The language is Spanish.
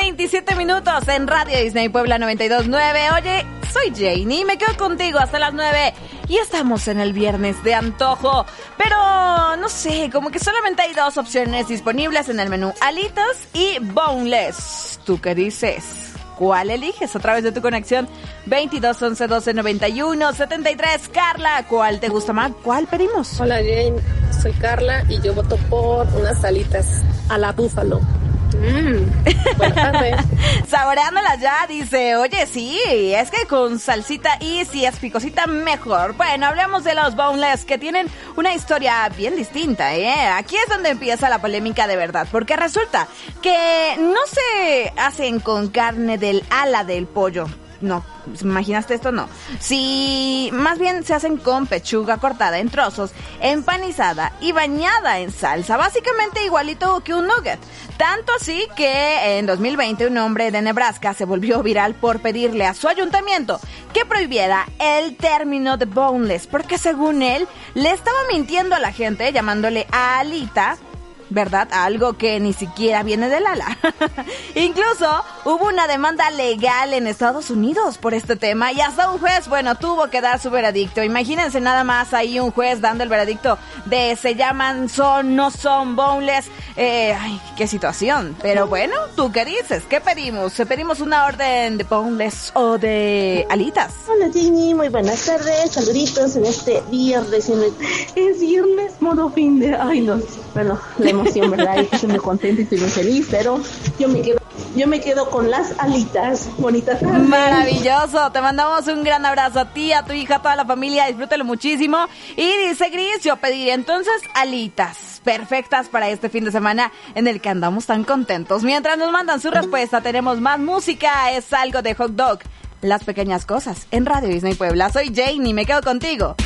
27 minutos en Radio Disney Puebla 92.9. Oye, soy Janie, me quedo contigo hasta las 9 y estamos en el viernes de antojo. Pero, no sé, como que solamente hay dos opciones disponibles en el menú: alitas y boneless. ¿Tú qué dices? ¿Cuál eliges? A través de tu conexión 22 11 12 91 73. Carla, ¿cuál te gusta más? ¿Cuál pedimos? Hola Jane, soy Carla y yo voto por unas alitas a la búfalo. Buenas tardes. Saboreándolas ya, dice. Oye, sí, es que con salsita y si es picosita, mejor. Bueno, hablemos de los boneless, que tienen una historia bien distinta, Aquí es donde empieza la polémica de verdad, porque resulta que no se hacen con carne del ala del pollo. No, ¿imaginaste esto? No. Sí, más bien se hacen con pechuga cortada en trozos, empanizada y bañada en salsa, básicamente igualito que un nugget. Tanto así que en 2020 un hombre de Nebraska se volvió viral por pedirle a su ayuntamiento que prohibiera el término de boneless, porque según él le estaba mintiendo a la gente llamándole alita, ¿verdad? Algo que ni siquiera viene del ala. Incluso hubo una demanda legal en Estados Unidos por este tema y hasta un juez, tuvo que dar su veredicto. Imagínense nada más ahí un juez dando el veredicto de se llaman, son, no son boneless. Ay, qué situación. Pero bueno, ¿tú qué dices? ¿Qué pedimos? ¿Pedimos una orden de boneless o de alitas? Hola Jenny, muy buenas tardes, saluditos en este viernes. Es viernes, modo fin de... Ay no, bueno, la emoción, ¿verdad? Estoy muy contenta y estoy muy feliz, pero yo me quedo con las alitas. Bonita tarde. Maravilloso, te mandamos un gran abrazo a ti, a tu hija, a toda la familia, disfrútalo muchísimo. Y dice Gris, yo pediría entonces alitas, perfectas para este fin de semana en el que andamos tan contentos. Mientras nos mandan su respuesta, tenemos más música, es algo de Hot Dog, Las Pequeñas Cosas, en Radio Disney Puebla. Soy Jane y me quedo contigo.